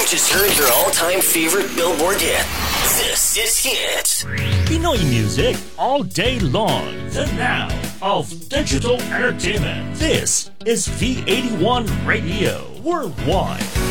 just heard your all-time favorite Billboard hit. This is Hit. Pinoy music all day long. The now of digital entertainment. This is V81 Radio Worldwide.